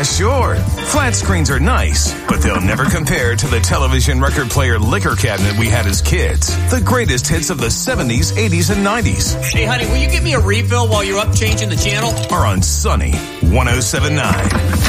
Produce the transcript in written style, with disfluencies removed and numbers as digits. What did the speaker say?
sure. Flat screens are nice, but they'll never compare to the television record player liquor cabinet we had as kids. The greatest hits of the 70s, 80s, and 90s. Hey, honey, will you give me a refill while you're up changing the channel? Are on Sunny 107.9.